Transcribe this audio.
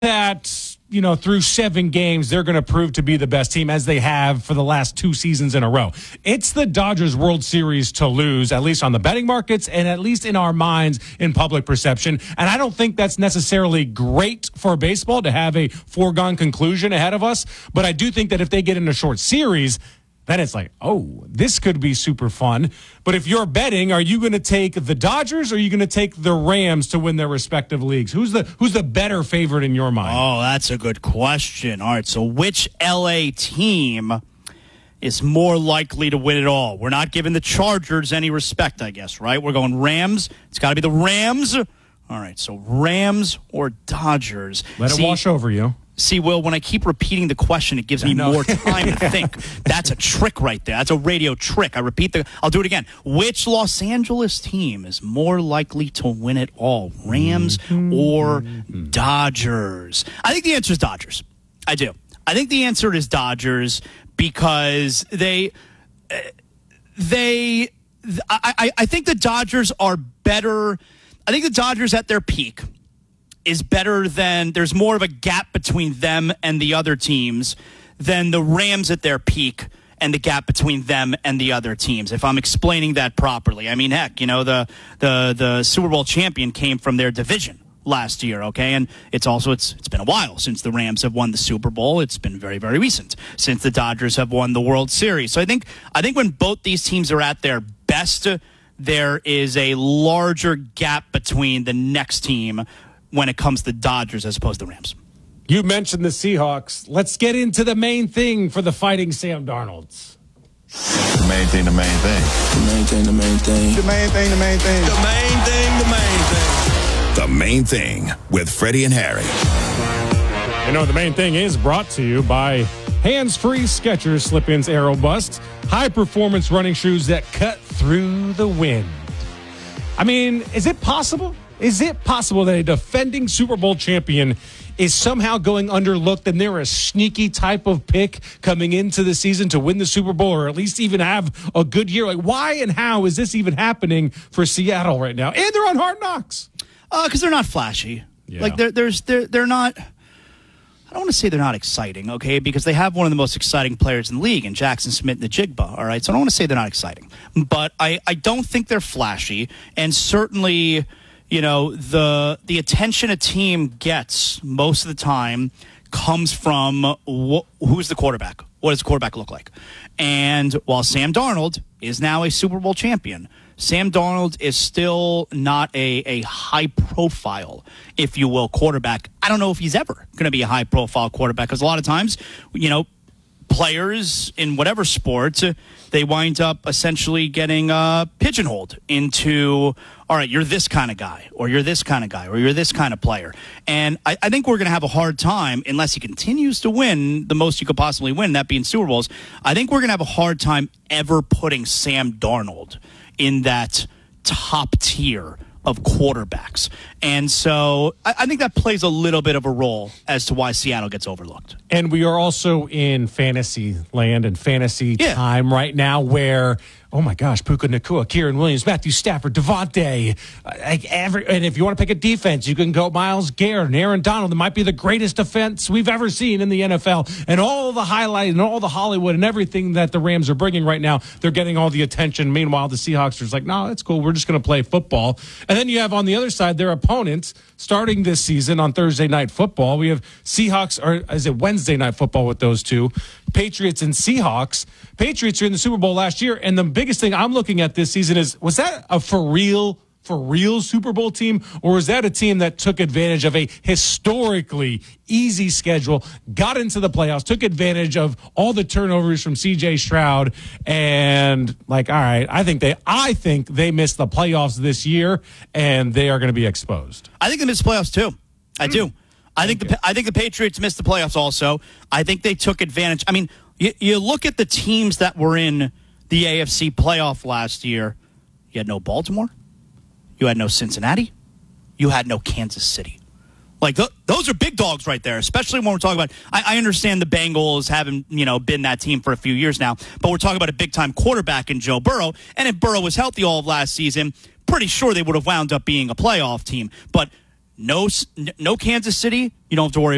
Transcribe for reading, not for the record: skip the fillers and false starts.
that, through 7 games, they're going to prove to be the best team as they have for the last 2 seasons in a row. It's the Dodgers World Series to lose, at least on the betting markets and at least in our minds in public perception. And I don't think that's necessarily great for baseball to have a foregone conclusion ahead of us. But I do think that if they get in a short series, then it's like, oh, this could be super fun. But if you're betting, are you going to take the Dodgers or are you going to take the Rams to win their respective leagues? Who's the better favorite in your mind? Oh, that's a good question. All right, so which LA team is more likely to win it all? We're not giving the Chargers any respect, I guess, right? We're going Rams. It's got to be the Rams. All right, so Rams or Dodgers. Let it wash over you. See, Will, when I keep repeating the question, it gives me more time to think. That's a trick right there. That's a radio trick. I'll do it again. Which Los Angeles team is more likely to win it all? Rams or Dodgers? I think the answer is Dodgers. I do. I think the answer is Dodgers because I think the Dodgers are better. I think the Dodgers at their peak is better than, there's more of a gap between them and the other teams than the Rams at their peak and the gap between them and the other teams, if I'm explaining that properly. I mean, heck, the Super Bowl champion came from their division last year, okay? And it's been a while since the Rams have won the Super Bowl. It's been very, very recent since the Dodgers have won the World Series. So I think when both these teams are at their best, there is a larger gap between the next team when it comes to Dodgers as opposed to Rams. You mentioned the Seahawks. Let's get into the main thing for the Fighting Sam Darnolds. The main thing, the main thing. The main thing, the main thing. The main thing, the main thing. The main thing, the main thing. The Main Thing with Freddie and Harry. The main thing is brought to you by hands-free Skechers Slip-ins Aero Bust, high-performance running shoes that cut through the wind. I mean, is it possible? Is it possible that a defending Super Bowl champion is somehow going underlooked and they're a sneaky type of pick coming into the season to win the Super Bowl or at least even have a good year? Like, why and how is this even happening for Seattle right now? And they're on Hard Knocks. Because they're not flashy. Yeah. Like, they're not... I don't want to say they're not exciting, okay, because they have one of the most exciting players in the league in Jackson Smith and the Jigba, all right? So I don't want to say they're not exciting. But I don't think they're flashy, and certainly... the attention a team gets most of the time comes from who's the quarterback. What does the quarterback look like? And while Sam Darnold is now a Super Bowl champion, Sam Darnold is still not a high-profile, if you will, quarterback. I don't know if he's ever going to be a high-profile quarterback because a lot of times, players in whatever sport, they wind up essentially getting pigeonholed into, all right, you're this kind of guy, or you're this kind of guy, or you're this kind of player. And I think we're going to have a hard time, unless he continues to win the most you could possibly win, that being Super Bowls. I think we're going to have a hard time ever putting Sam Darnold in that top tier of quarterbacks. And so I think that plays a little bit of a role as to why Seattle gets overlooked. And we are also in fantasy land and fantasy time right now where, oh my gosh, Puka Nacua, Kieran Williams, Matthew Stafford, Devontae, and if you want to pick a defense, you can go Myles Garrett and Aaron Donald. That might be the greatest defense we've ever seen in the NFL. And all the highlight and all the Hollywood and everything that the Rams are bringing right now, they're getting all the attention. Meanwhile, the Seahawks are just like, no, that's cool. We're just going to play football. And then you have on the other side their opponents starting this season on Thursday Night Football. We have Seahawks, or is it Wednesday Night Football with those two? Patriots and Seahawks. Patriots are in the Super Bowl last year, and the biggest thing I'm looking at this season is, was that a for real Super Bowl team, or was that a team that took advantage of a historically easy schedule, got into the playoffs, took advantage of all the turnovers from C.J. Stroud, and like, all right, I think they missed the playoffs this year, and they are going to be exposed. I think they missed the playoffs too. I do. I think the Patriots missed the playoffs also. I think they took advantage. I mean, you look at the teams that were in the AFC playoff last year. You had no Baltimore. You had no Cincinnati. You had no Kansas City. Like, those are big dogs right there, especially when we're talking about, I understand the Bengals haven't, been that team for a few years now, but we're talking about a big-time quarterback in Joe Burrow, and if Burrow was healthy all of last season, pretty sure they would have wound up being a playoff team. But no Kansas City, you don't have to worry